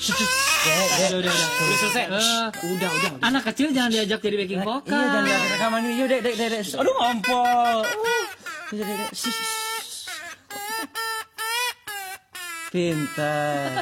Udah selesai. Udah. Anak kecil jangan diajak jadi backing vokal. Iya, jangan lihat rekaman ini. Yuk, Dek. Aduh, ngompol. Dek. Pintar.